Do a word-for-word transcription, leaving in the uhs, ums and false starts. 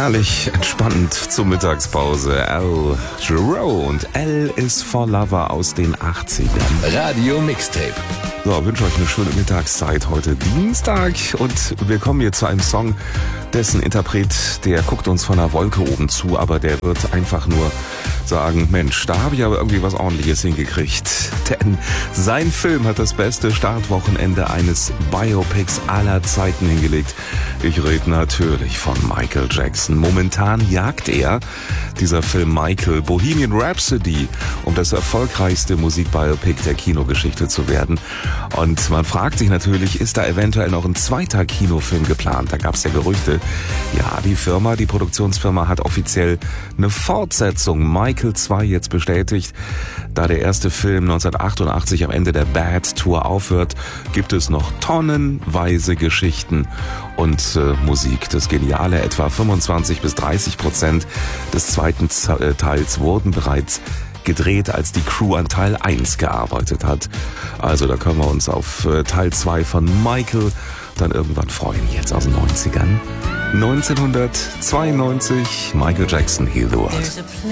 Herrlich entspannend zur Mittagspause. Al Jarreau und L is for Lover aus den achtzigern. Radio Mixtape. So, wünsche euch eine schöne Mittagszeit heute Dienstag und wir kommen hier zu einem Song, dessen Interpret, der guckt uns von der Wolke oben zu, aber der wird einfach nur sagen, Mensch, da habe ich aber irgendwie was Ordentliches hingekriegt. Denn sein Film hat das beste Startwochenende eines Biopics aller Zeiten hingelegt. Ich rede natürlich von Michael Jackson. Momentan jagt er, dieser Film Michael, Bohemian Rhapsody, um das erfolgreichste Musikbiopic der Kinogeschichte zu werden. Und man fragt sich natürlich, ist da eventuell noch ein zweiter Kinofilm geplant? Da gab es ja Gerüchte. Ja, die Firma, die Produktionsfirma hat offiziell eine Fortsetzung Michael zwei jetzt bestätigt. Da der erste Film neunzehnhundertachtundachtzig am Ende der Bad Tour aufhört, gibt es noch tonnenweise Geschichten und äh, Musik. Das Geniale, etwa fünfundzwanzig bis dreißig Prozent des zweiten Teils wurden bereits gedreht, als die Crew an Teil eins gearbeitet hat. Also da können wir uns auf äh, Teil zwei von Michael dann irgendwann freuen, jetzt aus den neunzigern. neunzehnhundertzweiundneunzig, Michael Jackson, Heal the World.